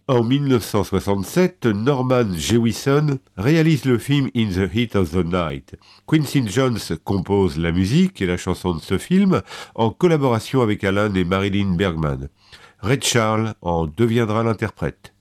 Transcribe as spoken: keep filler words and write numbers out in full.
En dix-neuf cent soixante-sept, Norman Jewison réalise le film In the Heat of the Night. Quincy Jones compose la musique et la chanson de ce film en collaboration avec Alan et Marilyn Bergman. Ray Charles en deviendra l'interprète.